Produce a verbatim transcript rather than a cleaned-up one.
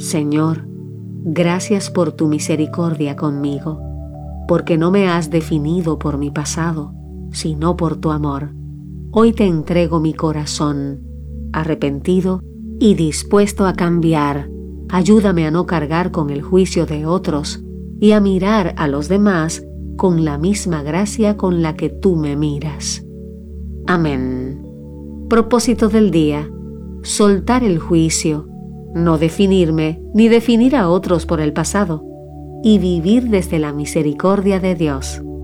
Señor, gracias por tu misericordia conmigo, porque no me has definido por mi pasado, sino por tu amor. Hoy te entrego mi corazón, arrepentido y dispuesto a cambiar. Ayúdame a no cargar con el juicio de otros y a mirar a los demás con la misma gracia con la que tú me miras. Amén. Propósito del día: soltar el juicio, no definirme ni definir a otros por el pasado, y vivir desde la misericordia de Dios.